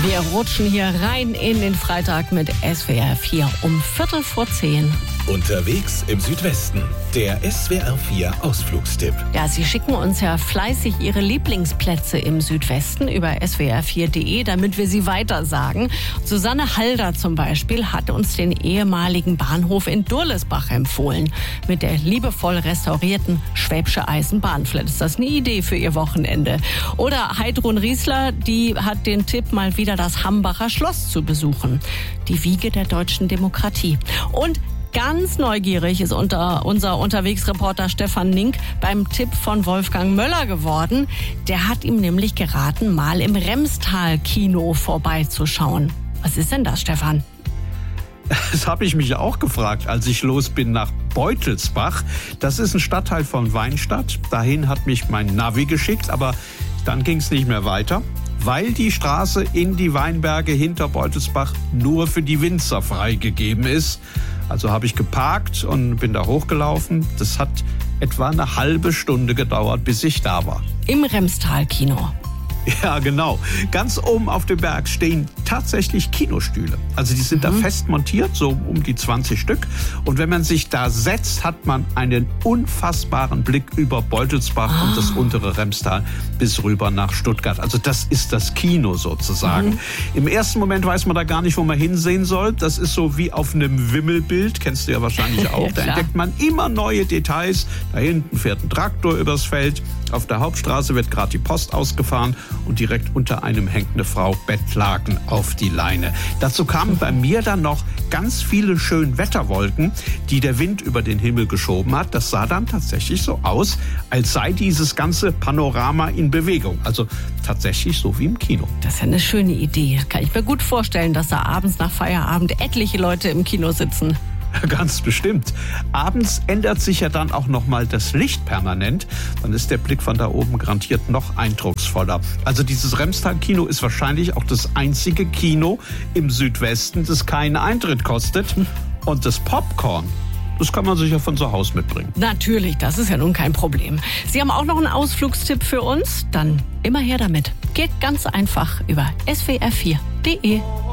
Wir rutschen hier rein in den Freitag mit SWR 4 um 10:15. Unterwegs im Südwesten, der SWR 4 Ausflugstipp. Ja, Sie schicken uns ja fleißig Ihre Lieblingsplätze im Südwesten über swr4.de, damit wir sie weitersagen. Susanne Halder zum Beispiel hat uns den ehemaligen Bahnhof in Durlesbach empfohlen. Mit der liebevoll restaurierten Schwäbische Eisenbahn. Vielleicht ist das eine Idee für Ihr Wochenende. Oder Heidrun Riesler, die hat den Tipp, mal wieder das Hambacher Schloss zu besuchen. Die Wiege der deutschen Demokratie. Und ganz neugierig ist unser Unterwegsreporter Stefan Nink beim Tipp von Wolfgang Möller geworden. Der hat ihm nämlich geraten, mal im Remstal-Kino vorbeizuschauen. Was ist denn das, Stefan? Das habe ich mich auch gefragt, als ich los bin nach Beutelsbach. Das ist ein Stadtteil von Weinstadt. Dahin hat mich mein Navi geschickt, aber dann ging es nicht mehr weiter, weil die Straße in die Weinberge hinter Beutelsbach nur für die Winzer freigegeben ist. Also habe ich geparkt und bin da hochgelaufen. Das hat etwa eine halbe Stunde gedauert, bis ich da war. Im Remstal-Kino. Ja, genau. Ganz oben auf dem Berg stehen tatsächlich Kinostühle. Also die sind da fest montiert, so um die 20 Stück. Und wenn man sich da setzt, hat man einen unfassbaren Blick über Beutelsbach und das untere Remstal bis rüber nach Stuttgart. Also das ist das Kino sozusagen. Im ersten Moment weiß man da gar nicht, wo man hinsehen soll. Das ist so wie auf einem Wimmelbild, kennst du ja wahrscheinlich auch. Da entdeckt man immer neue Details. Da hinten fährt ein Traktor übers Feld. Auf der Hauptstraße wird gerade die Post ausgefahren und direkt unter einem hängt eine Frau Bettlaken auf die Leine. Dazu kamen bei mir dann noch ganz viele schöne Wetterwolken, die der Wind über den Himmel geschoben hat. Das sah dann tatsächlich so aus, als sei dieses ganze Panorama in Bewegung. Also tatsächlich so wie im Kino. Das ist ja eine schöne Idee. Kann ich mir gut vorstellen, dass da abends nach Feierabend etliche Leute im Kino sitzen. Ganz bestimmt. Abends ändert sich ja dann auch noch mal das Licht permanent. Dann ist der Blick von da oben garantiert noch eindrucksvoller. Also dieses Remstal-Kino ist wahrscheinlich auch das einzige Kino im Südwesten, das keinen Eintritt kostet. Und das Popcorn, das kann man sich ja von zu Hause mitbringen. Natürlich, das ist ja nun kein Problem. Sie haben auch noch einen Ausflugstipp für uns? Dann immer her damit. Geht ganz einfach über swr4.de.